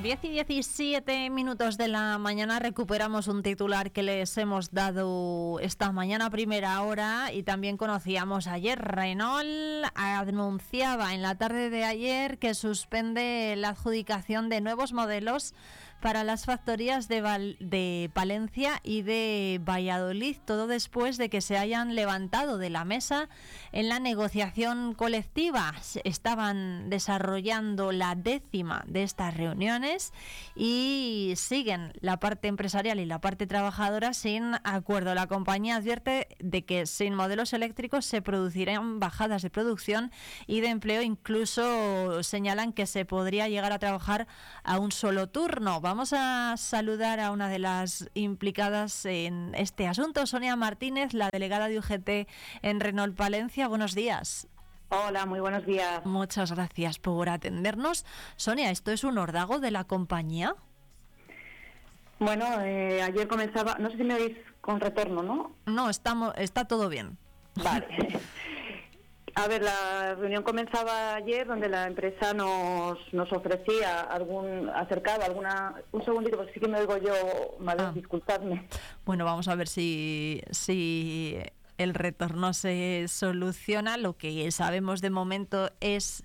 10:17 de la mañana recuperamos un titular que les hemos dado esta mañana a primera hora y también conocíamos ayer. Renault anunciaba en la tarde de ayer que suspende la adjudicación de nuevos modelos para las factorías de Palencia y de Valladolid, todo después de que se hayan levantado de la mesa en la negociación colectiva. Estaban desarrollando la 10ª de estas reuniones y siguen la parte empresarial y la parte trabajadora sin acuerdo. La compañía advierte de que sin modelos eléctricos se producirán bajadas de producción y de empleo, incluso señalan que se podría llegar a trabajar a un solo turno. Vamos a saludar a una de las implicadas en este asunto, Sonia Martínez, la delegada de UGT en Renault Palencia. Buenos días. Hola, muy buenos días. Muchas gracias por atendernos. Sonia, ¿esto es un órdago de la compañía? Bueno, ayer comenzaba, no sé si me oís con retorno, ¿no? No, está todo bien. Vale. A ver, la reunión comenzaba ayer, donde la empresa nos ofrecía un segundito, porque sí que me oigo yo, disculpadme. Bueno, vamos a ver si el retorno se soluciona. Lo que sabemos de momento es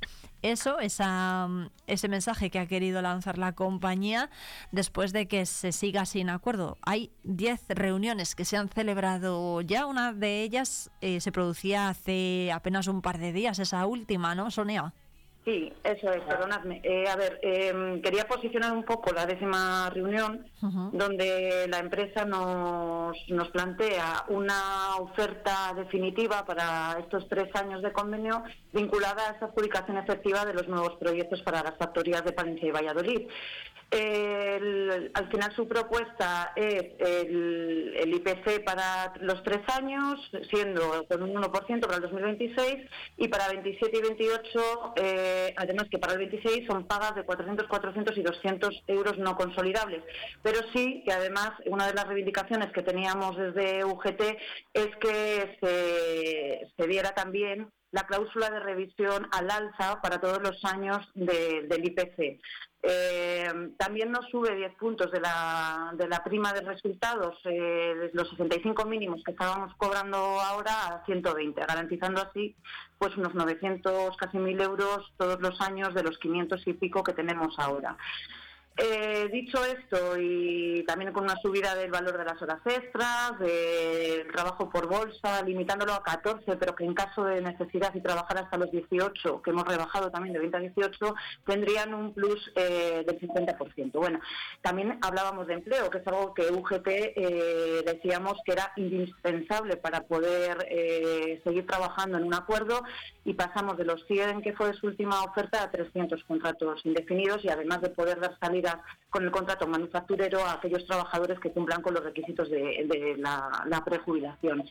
ese mensaje que ha querido lanzar la compañía después de que se siga sin acuerdo. Hay 10 reuniones que se han celebrado ya. Una de ellas se producía hace apenas un par de días, esa última, ¿no, Sonia? Sí, eso es, perdonadme. Quería posicionar un poco la 10ª reunión, donde la empresa nos plantea una oferta definitiva para estos 3 años de convenio vinculada a esa adjudicación efectiva de los nuevos proyectos para las factorías de Palencia y Valladolid. Al final su propuesta es el IPC para los 3 años, siendo con un 1% para el 2026, y para 27 y 28, además que para el 26 son pagas de 400, 400 y 200 euros no consolidables. Pero sí que además una de las reivindicaciones que teníamos desde UGT es que se diera también la cláusula de revisión al alza para todos los años del IPC. También nos sube 10 puntos de la prima de resultados, los 65 mínimos que estábamos cobrando ahora a 120, garantizando así pues unos 900, casi 1.000 euros todos los años de los 500 y pico que tenemos ahora. Dicho esto, y también con una subida del valor de las horas extras, del trabajo por bolsa, limitándolo a 14, pero que en caso de necesidad y trabajar hasta los 18, que hemos rebajado también de 20 a 18, tendrían un plus del 50%. Bueno, también hablábamos de empleo, que es algo que UGT decíamos que era indispensable para poder seguir trabajando en un acuerdo, y pasamos de los 100 que fue su última oferta a 300 contratos indefinidos, y además de poder dar salida con el contrato manufacturero a aquellos trabajadores que cumplan con los requisitos de la prejubilación.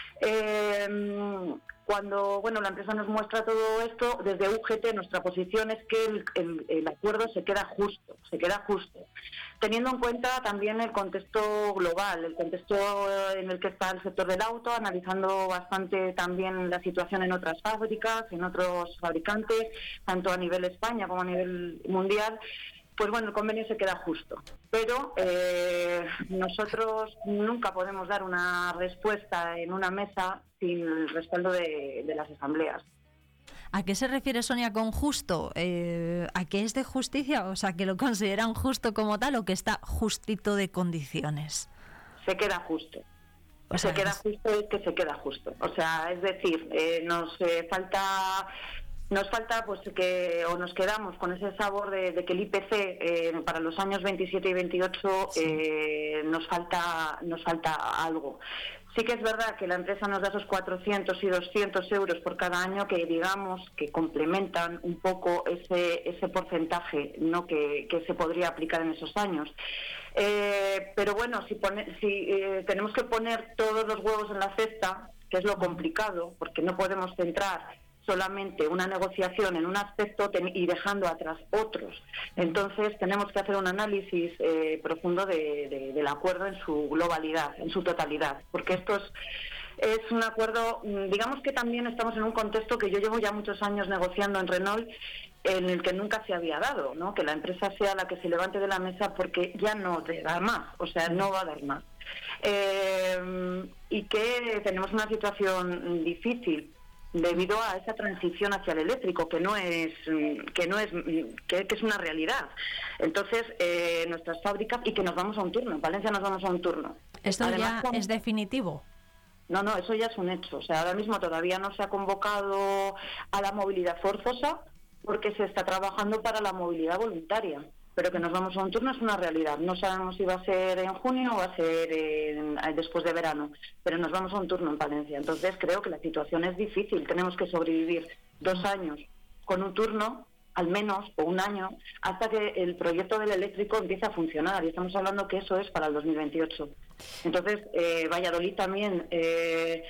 Cuando la empresa nos muestra todo esto, desde UGT nuestra posición es que el acuerdo se queda justo, teniendo en cuenta también el contexto global, el contexto en el que está el sector del auto, analizando bastante también la situación en otras fábricas, en otros fabricantes, tanto a nivel España como a nivel mundial. Pues bueno, el convenio se queda justo, pero nosotros nunca podemos dar una respuesta en una mesa sin el respaldo de las asambleas. ¿A qué se refiere Sonia con justo? ¿A qué es de justicia? O sea, ¿que lo consideran justo como tal o que está justito de condiciones? Se queda justo. Se queda justo. O sea, es decir, nos falta pues nos quedamos con ese sabor de que el IPC para los años 27 y 28 nos falta algo. Sí que es verdad que la empresa nos da esos 400 y 200 euros por cada año que digamos que complementan un poco ese porcentaje, ¿no?, que se podría aplicar en esos años. Pero bueno, si tenemos que poner todos los huevos en la cesta, que es lo complicado, porque no podemos centrar solamente una negociación en un aspecto y dejando atrás otros. Entonces tenemos que hacer un análisis profundo del acuerdo en su globalidad, en su totalidad, porque esto es un acuerdo, digamos que también estamos en un contexto que yo llevo ya muchos años negociando en Renault, en el que nunca se había dado, ¿no? Que la empresa sea la que se levante de la mesa porque ya no te da más, o sea, no va a dar más. Y que tenemos una situación difícil debido a esa transición hacia el eléctrico que es una realidad. Entonces, nuestras fábricas, y que nos vamos a un turno, en Palencia nos vamos a un turno. ¿Esto además ya es definitivo? No, eso ya es un hecho. O sea, ahora mismo todavía no se ha convocado a la movilidad forzosa porque se está trabajando para la movilidad voluntaria. Pero que nos vamos a un turno es una realidad. No sabemos si va a ser en junio o va a ser después de verano, pero nos vamos a un turno en Palencia. Entonces creo que la situación es difícil. Tenemos que sobrevivir 2 años con un turno, al menos, o un año, hasta que el proyecto del eléctrico empiece a funcionar. Y estamos hablando que eso es para el 2028. Entonces, Valladolid también